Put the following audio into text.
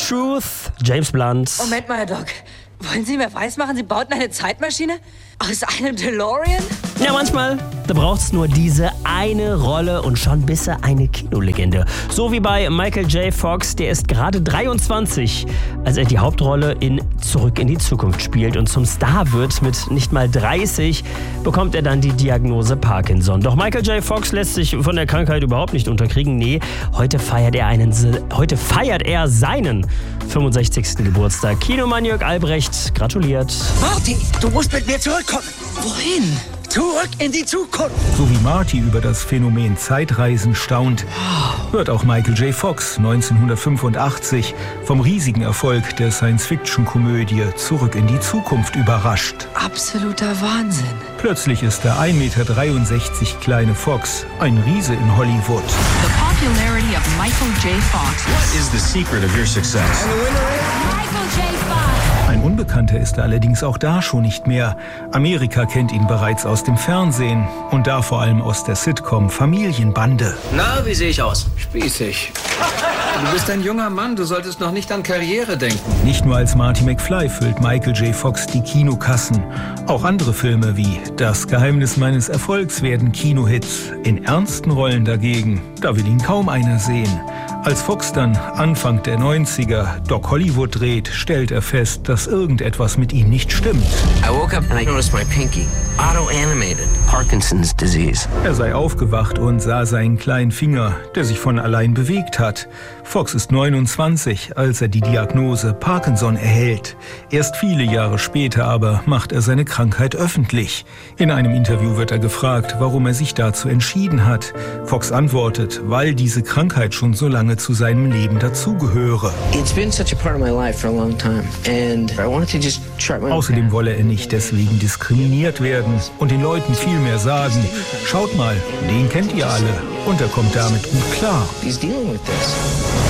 Truth, James Blunt. Moment mal, Herr Doc. Wollen Sie mir weismachen, Sie bauten eine Zeitmaschine? Aus einem DeLorean? Ja, manchmal, da braucht's nur diese eine Rolle und schon bist du eine Kinolegende. So wie bei Michael J. Fox, der ist gerade 23, als er die Hauptrolle in Zurück in die Zukunft spielt und zum Star wird. Mit nicht mal 30 bekommt er dann die Diagnose Parkinson. Doch Michael J. Fox lässt sich von der Krankheit überhaupt nicht unterkriegen. Nee, heute feiert er seinen 65. Geburtstag. Kinomann Jörg Albrecht gratuliert. Marty, du musst mit mir zurückkommen. Wohin? Zurück in die Zukunft. So wie Marty über das Phänomen Zeitreisen staunt, wird auch Michael J. Fox 1985 vom riesigen Erfolg der Science-Fiction-Komödie Zurück in die Zukunft überrascht. Absoluter Wahnsinn. Plötzlich ist der 1,63 Meter kleine Fox ein Riese in Hollywood. The popularity of Michael J. Fox. What is the secret of your success? Michael J. Fox. Ein Unbekannter ist er allerdings auch da schon nicht mehr. Amerika kennt ihn bereits aus dem Fernsehen und da vor allem aus der Sitcom Familienbande. Na, wie sehe ich aus? Spießig. Du bist ein junger Mann, du solltest noch nicht an Karriere denken. Nicht nur als Marty McFly füllt Michael J. Fox die Kinokassen. Auch andere Filme wie Das Geheimnis meines Erfolgs werden Kinohits. In ernsten Rollen dagegen, da will ihn kaum einer sehen. Als Fox dann Anfang der 90er Doc Hollywood dreht, stellt er fest, dass irgendetwas mit ihm nicht stimmt. I woke up and I noticed my pinky. Auto-animated. Parkinson's disease. Er sei aufgewacht und sah seinen kleinen Finger, der sich von allein bewegt hat. Fox ist 29, als er die Diagnose Parkinson erhält. Erst viele Jahre später aber macht er seine Krankheit öffentlich. In einem Interview wird er gefragt, warum er sich dazu entschieden hat. Fox antwortet, weil diese Krankheit schon so lange zu seinem Leben dazugehöre. It's been such a part of my life for a long time. And I wanted to just try my Außerdem wolle er nicht deswegen diskriminiert werden und den Leuten viel mehr sagen, schaut mal, den kennt ihr alle und er kommt damit gut klar. He's dealing with this.